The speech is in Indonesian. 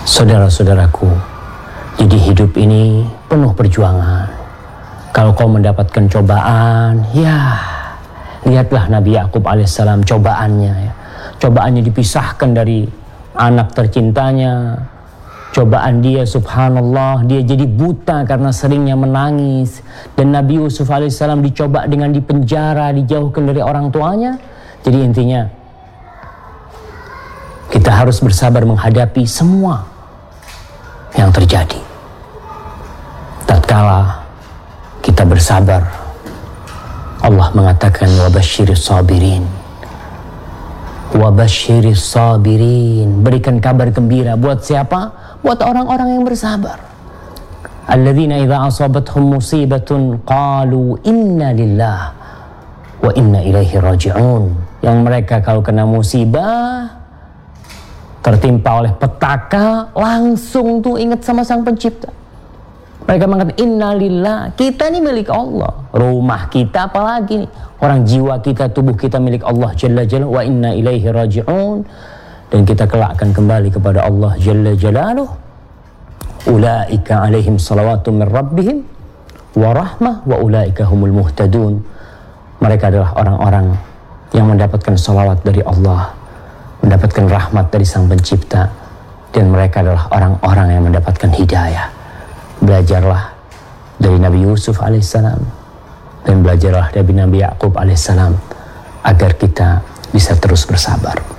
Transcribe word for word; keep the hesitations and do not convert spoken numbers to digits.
Saudara-saudaraku, jadi hidup ini penuh perjuangan. Kalau kau mendapatkan cobaan, ya lihatlah Nabi Yakub alaihissalam cobaannya. Ya. Cobaannya dipisahkan dari anak tercintanya. Cobaan dia, subhanallah, dia jadi buta karena seringnya menangis. Dan Nabi Yusuf alaihissalam dicoba dengan dipenjara, dijauhkan dari orang tuanya. Jadi intinya, kita harus bersabar menghadapi semua yang terjadi. Tatkala kita bersabar, Allah mengatakan wabasyiris sabirin. Wabasyiris sabirin, berikan kabar gembira buat siapa? Buat orang-orang yang bersabar. Alladzina idza asabathum musibatun qalu inna lillah wa inna ilaihi raji'un. Yang mereka kalau kena musibah, tertimpa oleh petaka, langsung tuh ingat sama Sang Pencipta. Mereka mengatakan innalillah, kita ini milik Allah. Rumah kita apalagi nih, orang jiwa kita, tubuh kita milik Allah Jalla Jalla, wa inna ilaihi raji'un. Dan kita kelak akan kembali kepada Allah Jalla Jalaluh. Ulaika alaihim salawatu min rabbihim wa rahmah wa ulaika humul muhtadun. Mereka adalah orang-orang yang mendapatkan salawat dari Allah, mendapatkan rahmat dari Sang Pencipta, dan mereka adalah orang-orang yang mendapatkan hidayah. Belajarlah dari Nabi Yusuf alaihissalam dan belajarlah dari Nabi Yakub alaihissalam agar kita bisa terus bersabar.